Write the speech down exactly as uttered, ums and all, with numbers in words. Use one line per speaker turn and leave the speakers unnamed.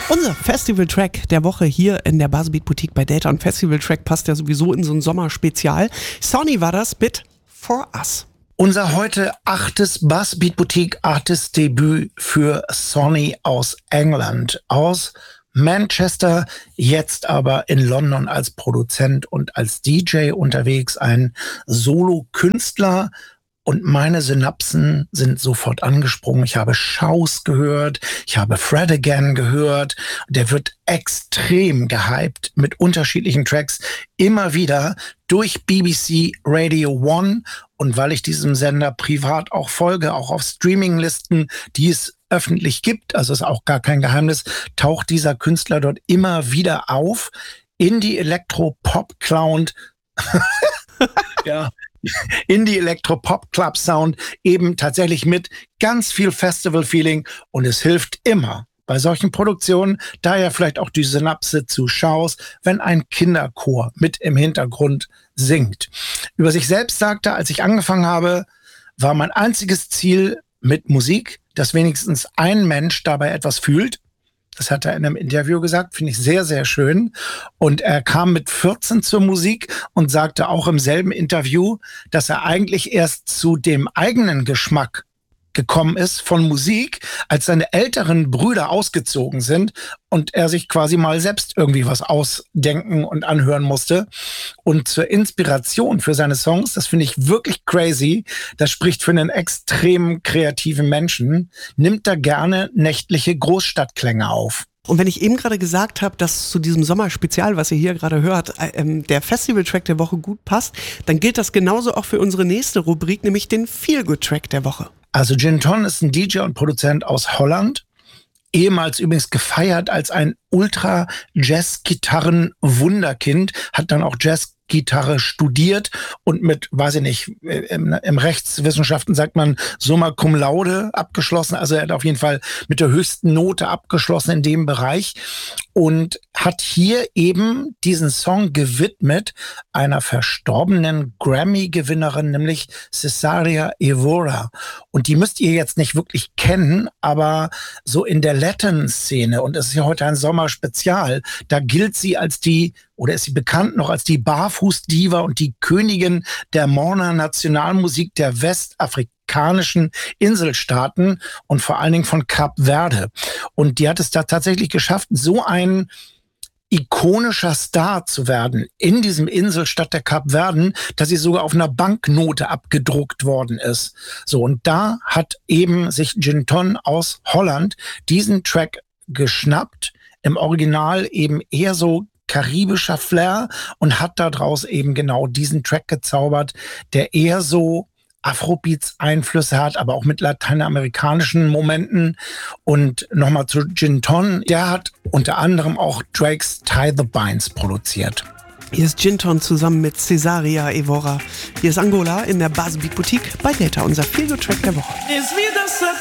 Unser Festival-Track der Woche hier in der Buzzbeat Boutique bei Data. Und Festival-Track passt ja sowieso in so ein Sommerspezial. Sonny war das mit For Us.
Unser heute achtes Buzzbeat Boutique Artist Debüt für Sonny aus England, aus Manchester, jetzt aber in London als Produzent und als D J unterwegs, ein Solo-Künstler. Und meine Synapsen sind sofort angesprungen. Ich habe Shouse gehört, ich habe Fred Again gehört. Der wird extrem gehypt mit unterschiedlichen Tracks, immer wieder durch B B C Radio One. Und weil ich diesem Sender privat auch folge, auch auf Streaminglisten, die es öffentlich gibt, also ist auch gar kein Geheimnis, taucht dieser Künstler dort immer wieder auf. Indie Electro Pop Clown. Ja. Indie Electro Pop Club Sound, eben tatsächlich mit ganz viel Festival-Feeling, und es hilft immer bei solchen Produktionen, daher vielleicht auch die Synapse zu Shouse, wenn ein Kinderchor mit im Hintergrund singt. Über sich selbst sagte, als ich angefangen habe, war mein einziges Ziel mit Musik, dass wenigstens ein Mensch dabei etwas fühlt. Das hat er in einem Interview gesagt, finde ich sehr, sehr schön. Und er kam mit vierzehn zur Musik und sagte auch im selben Interview, dass er eigentlich erst zu dem eigenen Geschmack gekommen ist von Musik, als seine älteren Brüder ausgezogen sind und er sich quasi mal selbst irgendwie was ausdenken und anhören musste. Und zur Inspiration für seine Songs, das finde ich wirklich crazy, das spricht für einen extrem kreativen Menschen, nimmt er gerne nächtliche Großstadtklänge auf.
Und wenn ich eben gerade gesagt habe, dass zu diesem Sommerspezial, was ihr hier gerade hört, ähm, der Festival-Track der Woche gut passt, dann gilt das genauso auch für unsere nächste Rubrik, nämlich den Feel-Good-Track der Woche.
Also Ginton ist ein D J und Produzent aus Holland, ehemals übrigens gefeiert als ein Ultra-Jazz-Gitarren-Wunderkind, hat dann auch Jazz-Gitarre studiert und mit, weiß ich nicht, im, im Rechtswissenschaften sagt man Summa Cum Laude abgeschlossen. Also er hat auf jeden Fall mit der höchsten Note abgeschlossen in dem Bereich und hat hier eben diesen Song gewidmet einer verstorbenen Grammy-Gewinnerin, nämlich Cesaria Evora. Und die müsst ihr jetzt nicht wirklich kennen, aber so in der Latin-Szene, und es ist ja heute ein Sommerspezial, da gilt sie als die, oder ist sie bekannt noch als die Barfuß-Diva und die Königin der Morna-Nationalmusik der westafrikanischen Inselstaaten und vor allen Dingen von Kap Verde. Und die hat es da tatsächlich geschafft, so ein ikonischer Star zu werden in diesem Inselstadt der Kapverden, dass sie sogar auf einer Banknote abgedruckt worden ist. So, und da hat eben sich Ginton aus Holland diesen Track geschnappt, im Original eben eher so karibischer Flair, und hat daraus eben genau diesen Track gezaubert, der eher so Afrobeats-Einflüsse hat, aber auch mit lateinamerikanischen Momenten. Und nochmal zu Ginton, der hat unter anderem auch Drakes Tie the Binds produziert.
Hier ist Ginton zusammen mit Cesaria Evora. Hier ist Angola in der Buzzbeat Boutique bei Data, unser Feel-Good-Track der Woche.